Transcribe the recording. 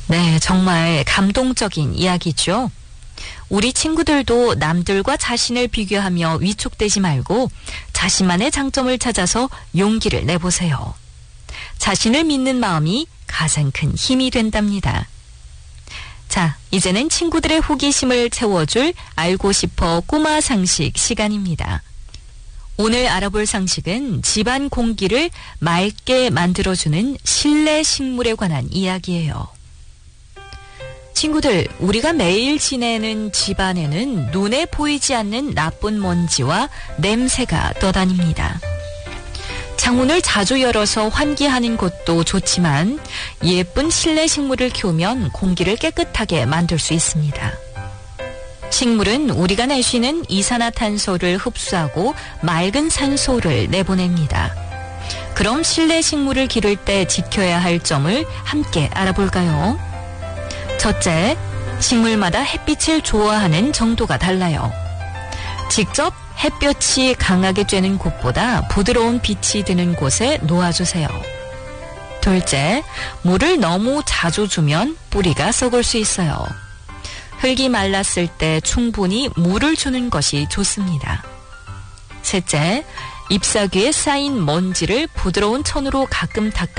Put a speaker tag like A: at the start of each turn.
A: 네, 정말 감동적인 이야기죠. 우리 친구들도 남들과 자신을 비교하며 위축되지 말고 자신만의 장점을 찾아서 용기를 내보세요. 자신을 믿는 마음이 가장 큰 힘이 된답니다. 자, 이제는 친구들의 호기심을 채워줄 알고 싶어 꼬마 상식 시간입니다. 오늘 알아볼 상식은 집안 공기를 맑게 만들어주는 실내 식물에 관한 이야기예요. 친구들, 우리가 매일 지내는 집안에는 눈에 보이지 않는 나쁜 먼지와 냄새가 떠다닙니다. 창문을 자주 열어서 환기하는 것도 좋지만 예쁜 실내 식물을 키우면 공기를 깨끗하게 만들 수 있습니다. 식물은 우리가 내쉬는 이산화탄소를 흡수하고 맑은 산소를 내보냅니다. 그럼 실내 식물을 기를 때 지켜야 할 점을 함께 알아볼까요? 첫째, 식물마다 햇빛을 좋아하는 정도가 달라요. 직접 햇볕이 강하게 쬐는 곳보다 부드러운 빛이 드는 곳에 놓아주세요. 둘째, 물을 너무 자주 주면 뿌리가 썩을 수 있어요. 흙이 말랐을 때 충분히 물을 주는 것이 좋습니다. 셋째, 잎사귀에 쌓인 먼지를 부드러운 천으로 가끔 닦아